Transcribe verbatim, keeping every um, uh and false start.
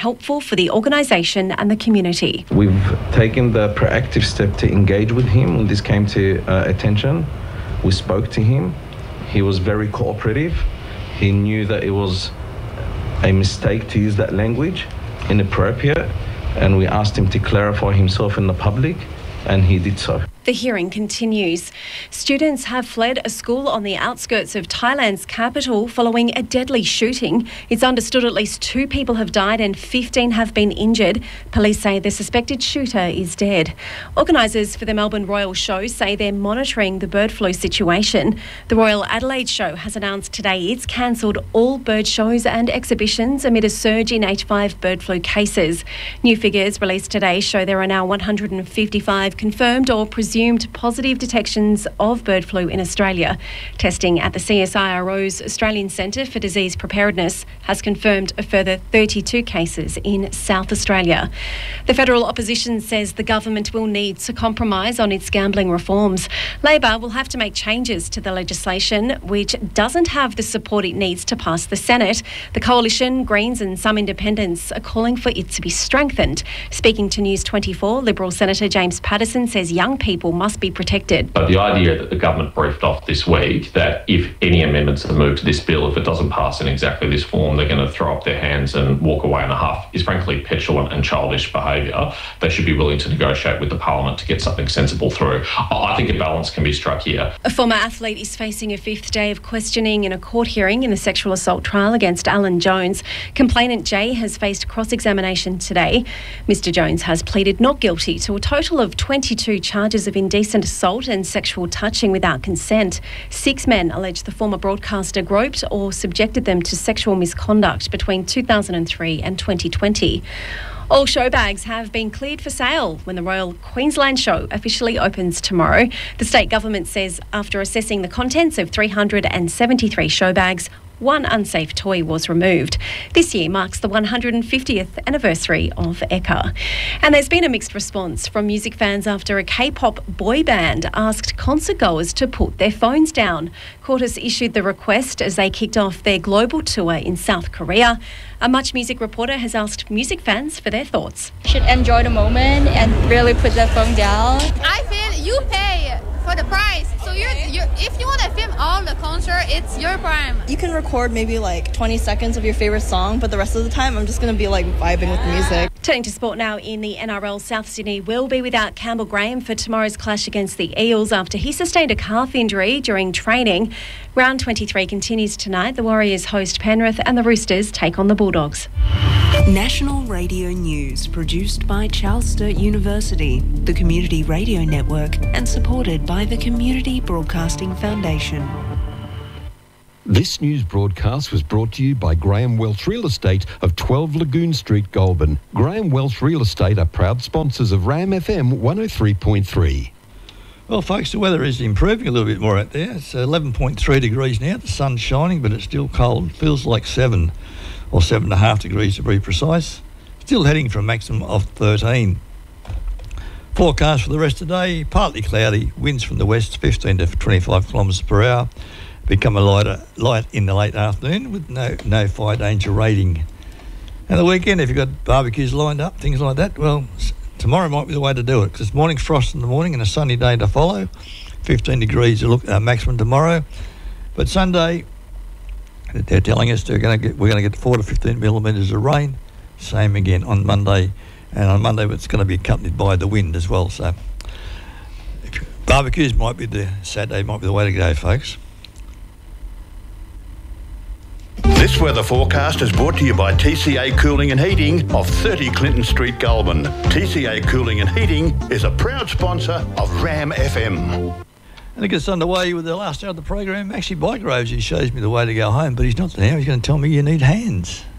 helpful for the organisation and the community. We've taken the proactive step to engage with him when this came to uh, attention. We spoke to him. He was very cooperative. He knew that it was a mistake to use that language, inappropriate, and we asked him to clarify himself in the public, and he did so. The hearing continues. Students have fled a school on the outskirts of Thailand's capital following a deadly shooting. It's understood at least two people have died and fifteen have been injured. Police say the suspected shooter is dead. Organisers for the Melbourne Royal Show say they're monitoring the bird flu situation. The Royal Adelaide Show has announced today it's cancelled all bird shows and exhibitions amid a surge in H five bird flu cases. New figures released today show there are now one hundred fifty-five confirmed or presumed positive detections of bird flu in Australia. Testing at the C S I R O's Australian Centre for Disease Preparedness has confirmed a further thirty-two cases in South Australia. The federal opposition says the government will need to compromise on its gambling reforms. Labor will have to make changes to the legislation, which doesn't have the support it needs to pass the Senate. The Coalition, Greens and some independents are calling for it to be strengthened. Speaking to News twenty-four, Liberal Senator James Paterson says young people must be protected. But the idea that the government briefed off this week that if any amendments are moved to this bill, if it doesn't pass in exactly this form, they're going to throw up their hands and walk away in a huff is frankly petulant and childish behaviour. They should be willing to negotiate with the Parliament to get something sensible through. I think a balance can be struck here. A former athlete is facing a fifth day of questioning in a court hearing in the sexual assault trial against Alan Jones. Complainant Jay has faced cross-examination today. Mister Jones has pleaded not guilty to a total of twenty-two charges of indecent assault and sexual touching without consent. Six men allege the former broadcaster groped or subjected them to sexual misconduct between two thousand three and twenty twenty. All show bags have been cleared for sale when the Royal Queensland Show officially opens tomorrow. The state government says after assessing the contents of three hundred seventy-three show bags, one unsafe toy was removed. This year marks the one hundred fiftieth anniversary of Ekka. And there's been a mixed response from music fans after a K-pop boy band asked concert goers to put their phones down. Quartus issued the request as they kicked off their global tour in South Korea. A Much Music reporter has asked music fans for their thoughts. Should enjoy the moment and really put their phone down. I feel you pay for the price. So you're, you're, if you want to film all the concert, it's your prime. You can record maybe like twenty seconds of your favorite song, but the rest of the time I'm just going to be like vibing with the music. Turning to sport now, in the N R L, South Sydney will be without Campbell Graham for tomorrow's clash against the Eels after he sustained a calf injury during training. Round twenty-three continues tonight. The Warriors host Penrith and the Roosters take on the Bulldogs. National Radio News, produced by Charles Sturt University, the Community Radio Network, and supported by the Community Broadcasting Foundation. This news broadcast was brought to you by Graham Welsh Real Estate of twelve Lagoon Street, Goulburn. Graham Welsh Real Estate are proud sponsors of Ram F M one oh three point three. Well, folks, the weather is improving a little bit more out there. It's eleven point three degrees now. The sun's shining, but it's still cold. It feels like seven or seven and a half degrees to be precise. Still heading for a maximum of thirteen. Forecast for the rest of the day, partly cloudy, winds from the west fifteen to twenty-five kilometres per hour. Become a lighter light in the late afternoon with no no fire danger rating. And the weekend, if you've got barbecues lined up, things like that, well, tomorrow might be the way to do it because it's morning frost in the morning and a sunny day to follow. fifteen degrees to look uh, maximum tomorrow. But Sunday, they're telling us they're going to get we're going to get four to fifteen millimetres of rain. Same again on Monday, and on Monday it's going to be accompanied by the wind as well. So barbecues might be the Saturday might be the way to go, folks. This weather forecast is brought to you by T C A Cooling and Heating of thirty Clinton Street, Goulburn. T C A Cooling and Heating is a proud sponsor of Ram F M. And it gets underway with the last hour of the program. Actually, Bike Groves, he shows me the way to go home, but he's not there. He's going to tell me you need hands.